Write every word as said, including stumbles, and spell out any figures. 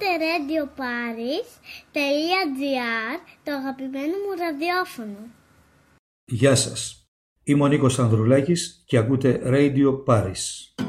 ρέιντιο πάρις τελεία τζι άρ, το αγαπημένο μου ραδιόφωνο. Γεια σας. Είμαι ο Νίκος Ανδρουλάκης και ακούτε Radio Paris.